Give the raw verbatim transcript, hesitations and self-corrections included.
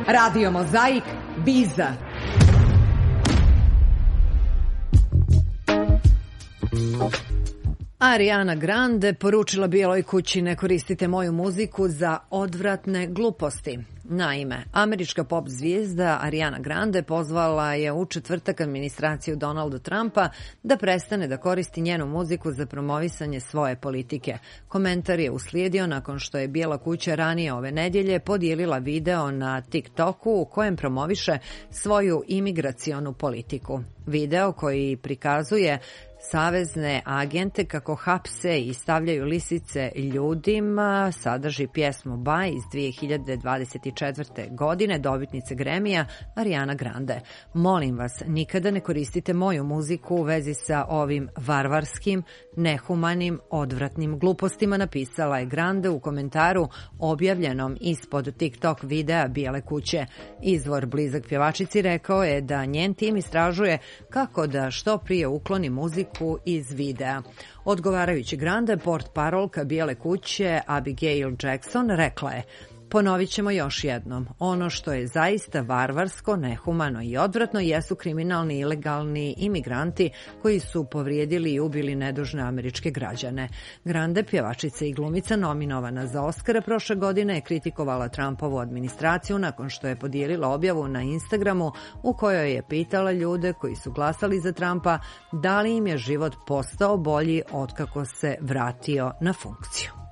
Radio Mozaik, Biza. Ariana Grande poručila Bijeloj kući: ne koristite moju muziku za odvratne gluposti. Naime, američka pop zvijezda Ariana Grande pozvala je u četvrtak administraciju Donalda Trumpa da prestane da koristi njenu muziku za promovisanje svoje politike. Komentar je uslijedio nakon što je Bijela kuća ranije ove nedjelje podijelila video na TikToku u kojem promoviše svoju imigracionu politiku. Video koji prikazuje savezne agente kako hapse i stavljaju lisice ljudima sadrži pjesmu Bye iz dvije hiljade dvadeset četvrte. godine dobitnice Grammy-a Ariana Grande. Molim vas, nikada ne koristite moju muziku u vezi sa ovim varvarskim, nehumanim, odvratnim glupostima, napisala je Grande u komentaru objavljenom ispod TikTok videa Bijele kuće. Izvor blizak pjevačici rekao je da njen tim istražuje kako da što prije ukloni muziku iz videa. Odgovarajući Grande, portparolka Bijele kuće Abigail Jackson rekla je: ponovit ćemo još jednom, ono što je zaista varvarsko, nehumano i odvratno jesu kriminalni ilegalni imigranti koji su povrijedili i ubili nedužne američke građane. Grande, pjevačica i glumica nominovana za Oscara prošle godine, je kritikovala Trumpovu administraciju nakon što je podijelila objavu na Instagramu u kojoj je pitala ljude koji su glasali za Trumpa da li im je život postao bolji otkako se vratio na funkciju.